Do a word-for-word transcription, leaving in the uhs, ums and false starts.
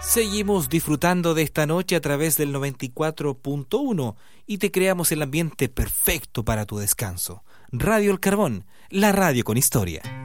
Seguimos disfrutando de esta noche a través del noventa y cuatro punto uno y te creamos el ambiente perfecto para tu descanso. Radio El Carbón, la radio con historia.